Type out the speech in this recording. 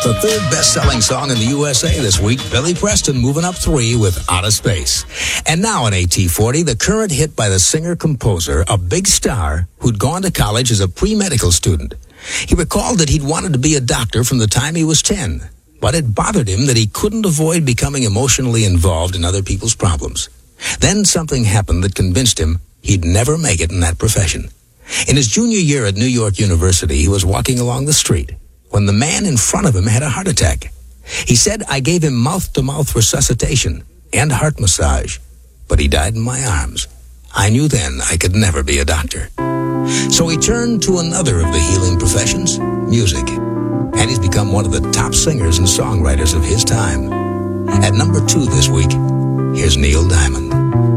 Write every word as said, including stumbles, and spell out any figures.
The third best-selling song in the U S A this week, Billy Preston moving up three with Out of Space. And now in A T forty, the current hit by the singer-composer, a big star who'd gone to college as a pre-medical student. He recalled that he'd wanted to be a doctor from the time he was ten, but it bothered him that he couldn't avoid becoming emotionally involved in other people's problems. Then something happened that convinced him he'd never make it in that profession. In his junior year at New York University, he was walking along the street when the man in front of him had a heart attack. He said, "I gave him mouth-to-mouth resuscitation and heart massage, but he died in my arms. I knew then I could never be a doctor." So he turned to another of the healing professions, music. And he's become one of the top singers and songwriters of his time. At number two this week, here's Neil Diamond.